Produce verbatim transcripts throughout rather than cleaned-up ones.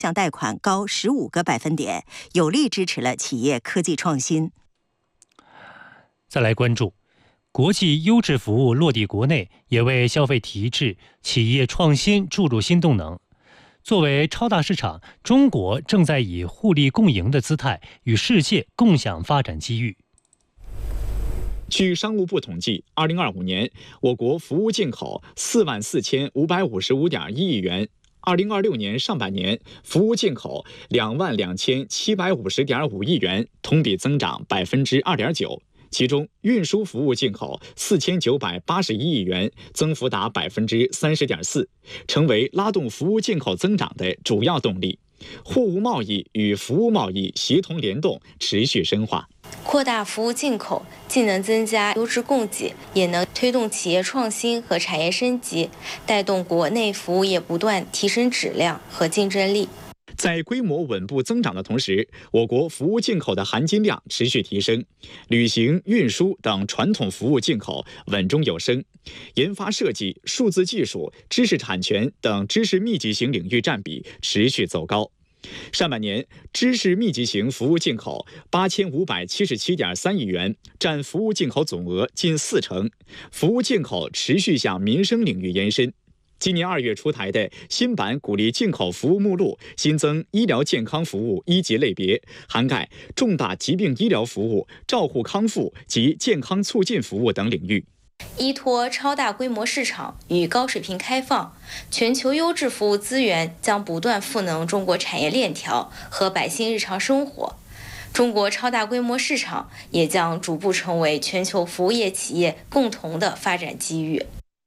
项贷款高十五个百分点，有力支持了企业科技创新。 再来关注国际优质服务落地国内，也为消费提质、企业创新注入新动能。作为超大市场，中国正在以互利共赢的姿态与世界共享发展机遇。 据商务部统计，二零二五年我国服务进口四万四千五百五十五点一亿元。二零二六年上半年，服务进口两万两千七百五十点五亿元，同比增长百分之二点九。其中，运输服务进口四千九百八十一亿元，增幅达百分之三十点四，成为拉动服务进口增长的主要动力。货物贸易与服务贸易协同联动持续深化， 扩大服务进口，既能增加优质供给，也能推动企业创新和产业升级，带动国内服务业不断提升质量和竞争力。 在规模稳步增长的同时，我国服务进口的含金量持续提升，旅行、运输等传统服务进口稳中有升，研发设计、数字技术、知识产权等知识密集型领域占比持续走高。上半年，知识密集型服务进口八千五百七十七点三亿元，占服务进口总额近四成，服务进口持续向民生领域延伸。今年二月出台的新版鼓励进口服务目录新增医疗健康服务一级类别，涵盖重大疾病医疗服务、照护康复及健康促进服务等领域。 依托超大规模市场与高水平开放，全球优质服务资源将不断赋能中国产业链条和百姓日常生活。中国超大规模市场也将逐步成为全球服务业企业共同的发展机遇。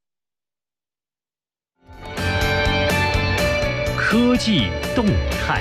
科技动态。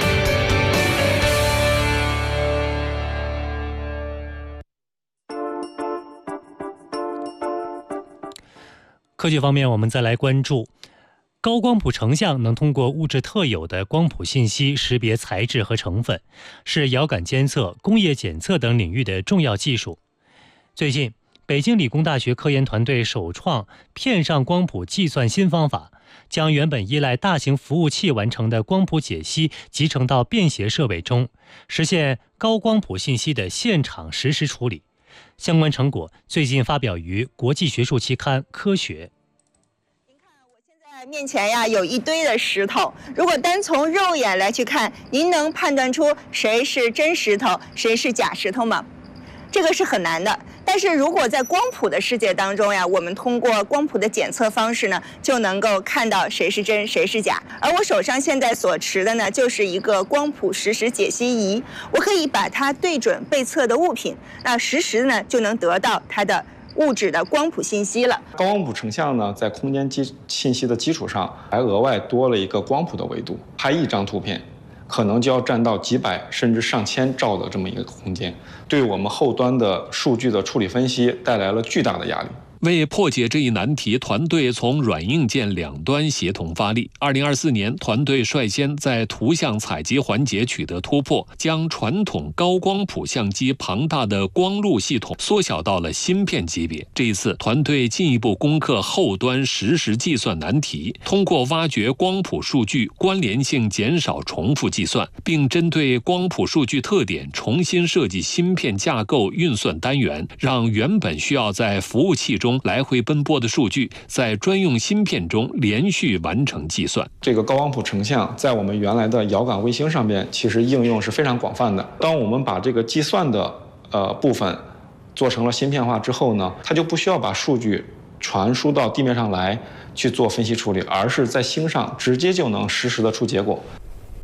科技方面，我们再来关注高光谱成像能通过物质特有的光谱信息识别材质和成分，是遥感监测、工业检测等领域的重要技术。最近，北京理工大学科研团队首创片上光谱计算新方法，将原本依赖大型服务器完成的光谱解析集成到便携设备中，实现高光谱信息的现场实时处理。相关成果最近发表于国际学术期刊《科学》。 您看，我现在面前呀有一堆的石头，如果单从肉眼来去看，您能判断出谁是真石头，谁是假石头吗？这个是很难的。但是如果在光谱的世界当中呀，我们通过光谱的检测方式呢，就能够看到谁是真谁是假。而我手上现在所持的呢，就是一个光谱实时解析仪，我可以把它对准被测的物品，那实时呢就能得到它的物质的光谱信息了。 高光谱成像呢，在空间基信息的基础上，还额外多了一个光谱的维度，拍一张图片可能就要占到几百甚至上千兆的这么一个空间，对我们后端的数据的处理分析带来了巨大的压力。 为破解这一难题，团队从软硬件两端协同发力。二零二四年，团队率先在图像采集环节取得突破，将传统高光谱相机庞大的光路系统缩小到了芯片级别。这一次，团队进一步攻克后端实时计算难题，通过挖掘光谱数据关联性，减少重复计算，并针对光谱数据特点重新设计芯片架构运算单元，让原本需要在服务器中来回奔波的数据，在专用芯片中连续完成计算。 这个高光谱成像在我们原来的遥感卫星上面，其实应用是非常广泛的。当我们把这个计算的呃部分做成了芯片化之后呢，它就不需要把数据传输到地面上来去做分析处理，而是在星上直接就能实时的出结果。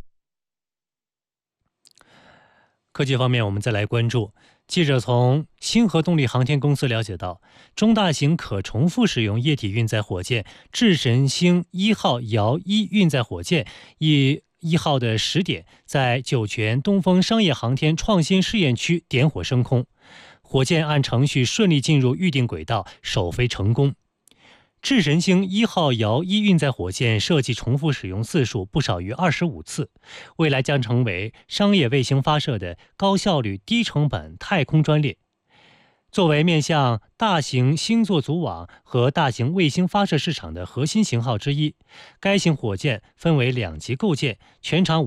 科技方面，我们再来关注。记者从星河动力航天公司了解到，中大型可重复使用液体运载火箭智神星一号遥一运载火箭以一号的十点在酒泉东风商业航天创新试验区点火升空，火箭按程序顺利进入预定轨道，首飞成功。智神星一号遥一运载火箭设计重复使用次数不少于二十五次，未来将成为商业卫星发射的高效率、低成本太空专列。 作为面向大型星座组网和大型卫星发射市场的核心型号之一，该型火箭分为两级构建，全长